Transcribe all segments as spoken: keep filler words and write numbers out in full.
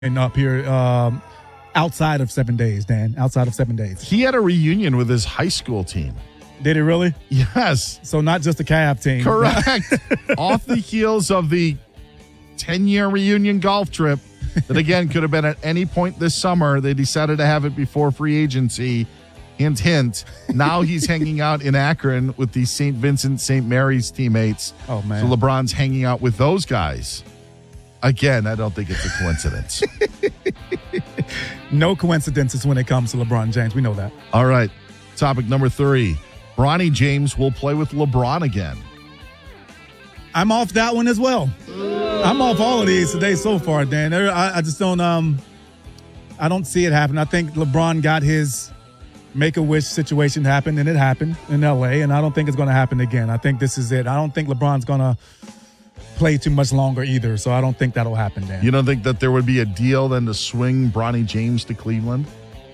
and up here um, outside of seven days, Dan. Outside of seven days. He had a reunion with his high school team. Did he really? Yes. So not just the Cavs team. Correct. Off the heels of the ten-year reunion golf trip that, again, could have been at any point this summer. They decided to have it before free agency. Hint, hint. Now he's hanging out in Akron with the Saint Vincent, Saint Mary's teammates. Oh, man. So LeBron's hanging out with those guys. Again, I don't think it's a coincidence. No coincidences when it comes to LeBron James. We know that. All right. Topic number three. Bronny James will play with LeBron again. I'm off that one as well. I'm off all of these today so far, Dan. I, I just don't um I don't see it happen. I think LeBron got his Make-A-Wish situation happen, and it happened in L A, and I don't think it's going to happen again. I think this is it. I don't think LeBron's going to play too much longer either, so I don't think that'll happen, Dan. You don't think that there would be a deal then to swing Bronny James to Cleveland?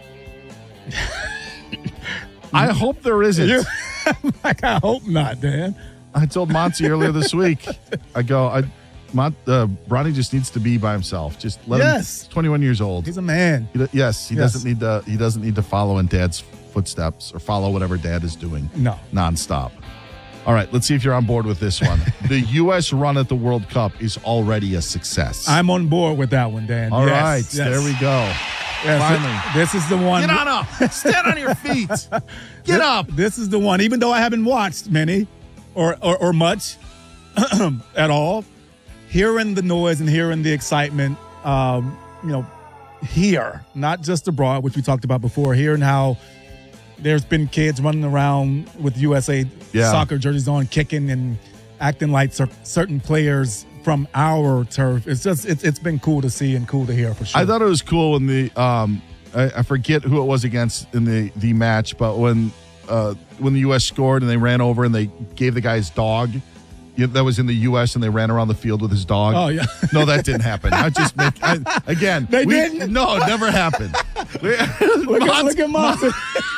I hope there isn't. Like, I hope not, Dan. I told Monty earlier this week, I go, I, Mont, uh, Bronny just needs to be by himself. Just let yes. him. He's twenty-one years old. He's a man. He, yes, he yes. doesn't need to. He doesn't need to follow in Dad's footsteps or follow whatever Dad is doing. No, nonstop. All right, let's see if you're on board with this one. The U S run at the World Cup is already a success. I'm on board with that one, Dan. All yes, right, yes. there we go. Yes, Finally, this is the one. Get on up. Stand on your feet. Get this, up. This is the one. Even though I haven't watched many or or, or much at all, hearing the noise and hearing the excitement, um, you know, here, not just abroad, which we talked about before, hearing how there's been kids running around with U S A yeah. soccer jerseys on, kicking and acting like cer- certain players from our turf. It's just it's it's been cool to see and cool to hear for sure. I thought it was cool when the um I, I forget who it was against in the the match, but when uh when the U S scored and they ran over and they gave the guy his dog. That was in the U S and they ran around the field with his dog. Oh yeah, no, that didn't happen. I just make I, again. They we, didn't. No, it never happened. look, at, look at Monson.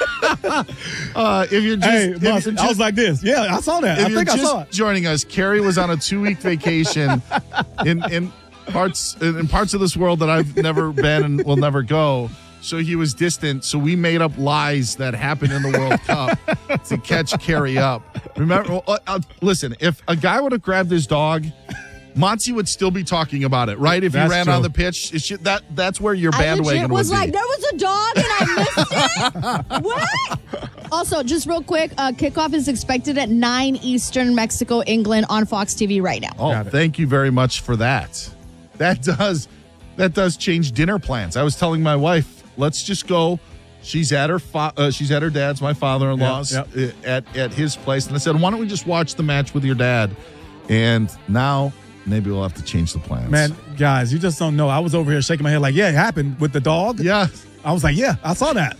uh, if you're just, hey, if Monson, just, I was like this. Yeah, I saw that. If I you're think just I saw it. Joining us, Carrie was on a two week vacation in in parts in parts of this world that I've never been and will never go. So he was distant. So we made up lies that happened in the World Cup to catch Carrie up. Remember, uh, uh, listen, if a guy would have grabbed his dog, Monty would still be talking about it, right? If that's he ran true. on the pitch, it should, that that's where your bandwagon I was would like, be. there was a dog and I missed it? What? Also, just real quick, uh, kickoff is expected at nine Eastern, Mexico, England on Fox T V right now. Oh, thank you very much for that. That does that does change dinner plans. I was telling my wife, let's just go. She's at her fa- uh, she's at her dad's, my father-in-law's, yep, yep. at at his place, and I said, why don't we just watch the match with your dad? And now maybe we'll have to change the plans. Man, guys, you just don't know. I was over here shaking my head like, yeah, it happened with the dog. Yeah. I was like, yeah, I saw that.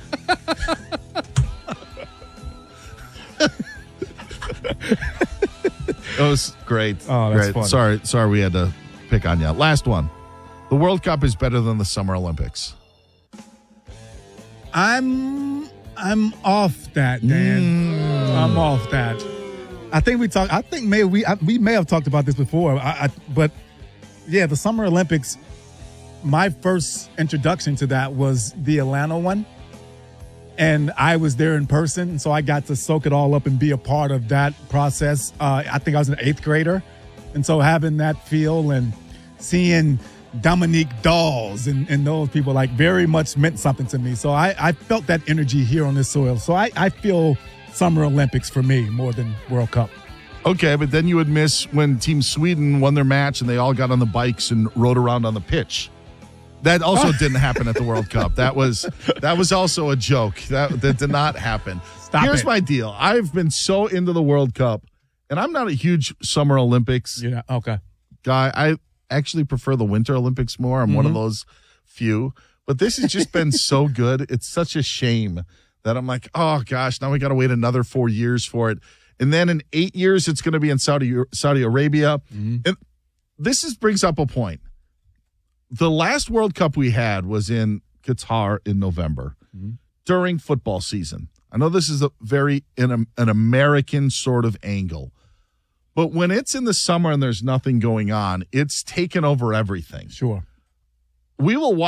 It was great. Oh, that's great. funny. Sorry, sorry we had to pick on you. Last one. The World Cup is better than the Summer Olympics. I'm I'm off that, Dan. Mm. I'm off that. I think we talked. I think may we I, we may have talked about this before. I, I, but yeah, the Summer Olympics. My first introduction to that was the Atlanta one, and I was there in person, so I got to soak it all up and be a part of that process. Uh, I think I was an eighth grader, and so having that feel and seeing Dominique Dawes and, and those people like very much meant something to me. So I, I felt that energy here on this soil. So I, I feel Summer Olympics for me more than World Cup. Okay, but then you would miss when Team Sweden won their match and they all got on the bikes and rode around on the pitch. That also didn't happen at the World Cup. That was that was also a joke. That that did not happen. Stop Here's it. my deal. I've been so into the World Cup, and I'm not a huge Summer Olympics Yeah. Okay. guy. I actually prefer the Winter Olympics more. I'm mm-hmm. one of those few. But this has just been so good. It's such a shame that I'm like, oh, gosh, now we got to wait another four years for it. And then in eight years, it's going to be in Saudi Saudi Arabia. Mm-hmm. And this is, brings up a point. The last World Cup we had was in Qatar in November mm-hmm. during football season. I know this is a very an, an American sort of angle. But when it's in the summer and there's nothing going on, it's taken over everything. Sure. we will watch.